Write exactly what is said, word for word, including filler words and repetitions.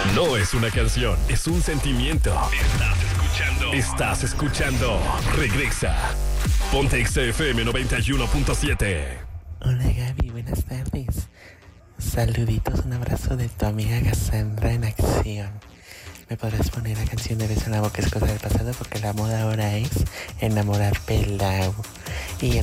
No es una canción, es un sentimiento. Estás escuchando. Estás escuchando. Regresa. Ponte X F M noventa y uno punto siete. Hola Gaby, buenas tardes. Saluditos, un abrazo de tu amiga Cassandra en acción. ¿Me podrás poner la canción de Beso en la boca es cosa del pasado? Porque la moda ahora es enamorar pelao. Y